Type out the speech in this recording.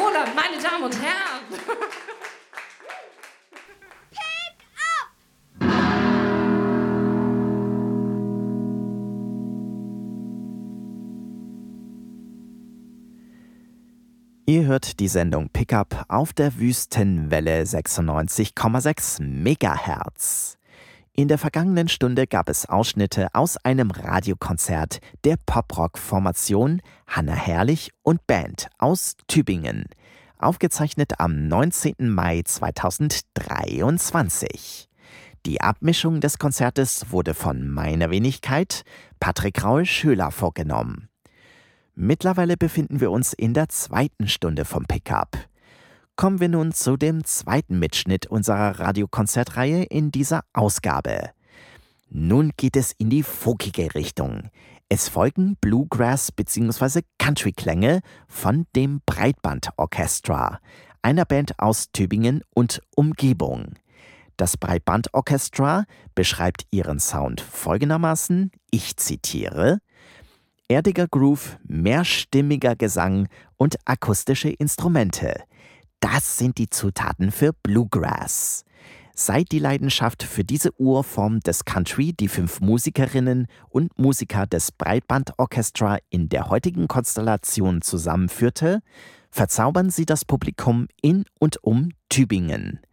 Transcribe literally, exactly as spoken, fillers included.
Roland, meine Damen und Herren. Ihr hört die Sendung Pickup auf der Wüstenwelle sechsundneunzig Komma sechs Megahertz. In der vergangenen Stunde gab es Ausschnitte aus einem Radiokonzert der Pop-Rock-Formation Hanna Herrlich und Band aus Tübingen, aufgezeichnet am neunzehnten Mai zweitausenddreiundzwanzig. Die Abmischung des Konzertes wurde von meiner Wenigkeit, Patrick Raue-Schöler, vorgenommen. Mittlerweile befinden wir uns in der zweiten Stunde vom Pickup. Kommen wir nun zu dem zweiten Mitschnitt unserer Radiokonzertreihe in dieser Ausgabe. Nun geht es in die folkige Richtung. Es folgen Bluegrass- bzw. Country-Klänge von dem Breitband Orchestra, einer Band aus Tübingen und Umgebung. Das Breitband Orchestra beschreibt ihren Sound folgendermaßen, ich zitiere: erdiger Groove, mehrstimmiger Gesang und akustische Instrumente. Das sind die Zutaten für Bluegrass. Seit die Leidenschaft für diese Urform des Country die fünf Musikerinnen und Musiker des Breitband Orchestra in der heutigen Konstellation zusammenführte, verzaubern sie das Publikum in und um Tübingen.